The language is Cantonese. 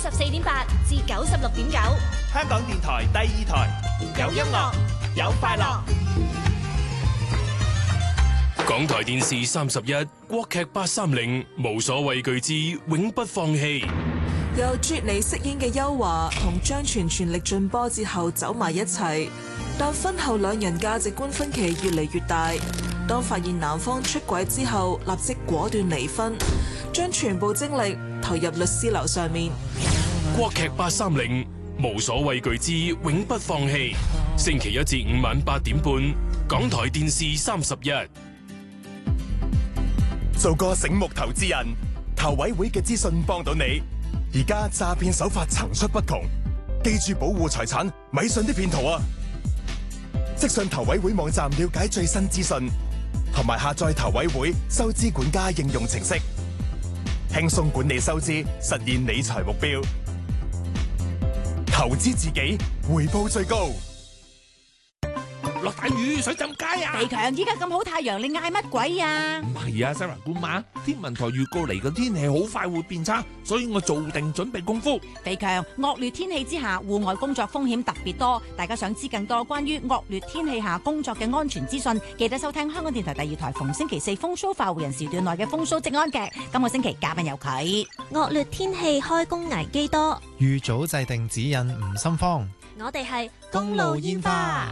94.8至96.9， 香港電台第2台，有音樂，有快樂。 港台電視31國劇830無所畏懼之永不放棄。 由啜妮飾演嘅邱華同張全全力進波之後走埋一齊，但婚後兩人價值觀分歧越嚟越大。當發現男方出軌之後，立即果斷離婚，將全部精力投入律師樓上面。 國劇830無所畏懼之永不放棄，星期1至5晚8點半，港台電視31。 做個醒目投資人，投委會嘅資訊幫到你。而家詐騙手法層出不窮，記住保護財產，咪信啲騙徒啊！即上投委會網站了解最新資訊，同埋下載投委會收支管家應用程式，輕鬆管理收支，實現理財目標。投資自己，回報最高。 落大雨，想浸街啊！ 肥強，依家咁好太陽，你嗌乜鬼啊？ 唔係啊，西環官馬，天文台預告嚟嘅天氣好快會變差，所以我做定準備功夫。 肥強，惡劣天氣之下，戶外工作風險特別多。大家想知更多關於惡劣天氣下工作嘅安全資訊，記得收聽香港電台第2台逢星期4風騷化湖人時段內嘅風騷職安劇。今個星期嘉賓有佢。 惡劣天氣開工危機多， 預早制定指引唔心慌。 我哋係公路煙花。